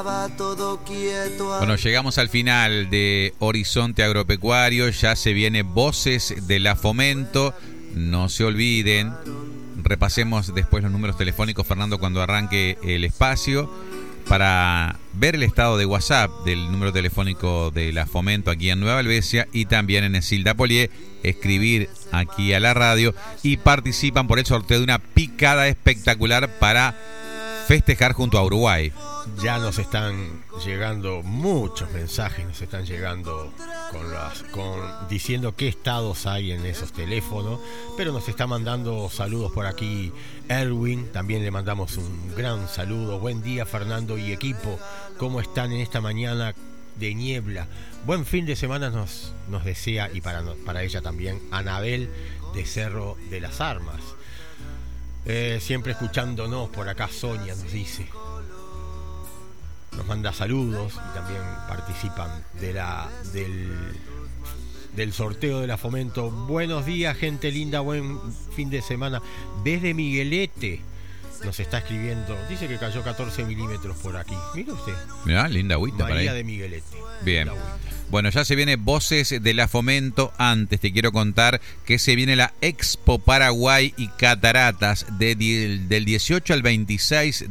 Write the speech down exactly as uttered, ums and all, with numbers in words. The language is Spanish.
Bueno, llegamos al final de Horizonte Agropecuario, ya se viene Voces de la Fomento, no se olviden, repasemos después los números telefónicos, Fernando, cuando arranque el espacio, para ver el estado de WhatsApp del número telefónico de la Fomento aquí en Nueva Helvecia y también en Esilda Polié, escribir aquí a la radio y participan por el sorteo de una picada espectacular para festejar junto a Uruguay. Ya nos están llegando muchos mensajes, nos están llegando con las, con, diciendo qué estados hay en esos teléfonos, pero nos está mandando saludos por aquí Erwin, también le mandamos un gran saludo. Buen día, Fernando y equipo, ¿cómo están en esta mañana de niebla? Buen fin de semana nos, nos desea, y para, para ella también, Anabel de Cerro de las Armas. Eh, siempre escuchándonos por acá, Sonia nos dice, nos manda saludos y también participan de la del, del sorteo de la Fomento. Buenos días, gente linda, buen fin de semana. Desde Miguelete nos está escribiendo, dice que cayó catorce milímetros por aquí. Mire usted. Mirá, linda agüita para ahí. María de Miguelete. Bien. Bueno, ya se viene Voces de la Fomento. Antes te quiero contar que se viene la Expo Paraguay y Cataratas de, del dieciocho al veintiséis